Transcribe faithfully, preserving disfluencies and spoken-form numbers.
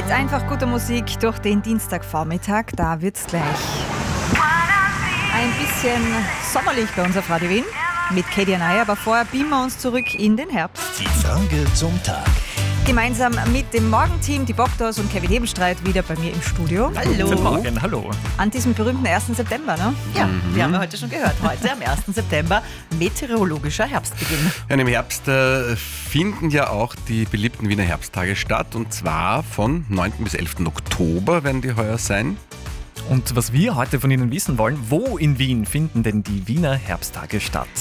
einfach guter Musik durch den Dienstagvormittag, da wird's gleich ein bisschen sommerlich bei uns auf Radio Wien mit Katie Anaya, aber vorher beamen wir uns zurück in den Herbst. Die Frage zum Tag. Gemeinsam mit dem Morgenteam, die Bogdos und Kevin Ebenstreit wieder bei mir im Studio. Hallo. Guten Morgen, hallo. An diesem berühmten ersten September, ne? Ja, mhm. wir haben ja heute schon gehört, heute am ersten September meteorologischer Herbstbeginn. Ja, im Herbst äh, finden ja auch die beliebten Wiener Herbsttage statt, und zwar von neunten bis elften Oktober werden die heuer sein. Und was wir heute von Ihnen wissen wollen, wo in Wien finden denn die Wiener Herbsttage statt?